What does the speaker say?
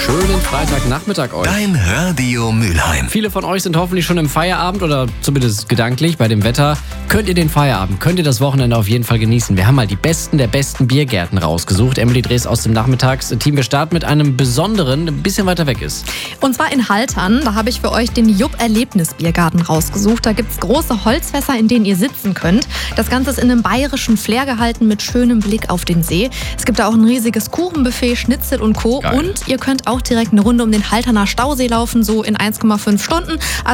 schönen Freitagnachmittag euch. Dein Radio Mülheim. Viele von euch sind hoffentlich schon im Feierabend oder zumindest gedanklich bei dem Wetter. Könnt ihr den Feierabend, könnt ihr das Wochenende auf jeden Fall genießen. Wir haben mal die besten der besten Biergärten rausgesucht. Emily Drees aus dem Nachmittagsteam. Wir starten mit einem besonderen, ein bisschen weiter weg ist. Und zwar in Haltern. Da habe ich für euch den Jupp-Erlebnis-Biergarten rausgesucht. Da gibt es große Holzfässer, in denen ihr sitzen könnt. Das Ganze ist in einem bayerischen Flair gehalten mit schönem Blick auf den See. Es gibt da auch ein riesiges Kuchenbuffet, Schnitzel und Co. Geil. Und ihr könnt auch direkt eine Runde um den Halterner Stausee laufen, so in 1,5 Stunden.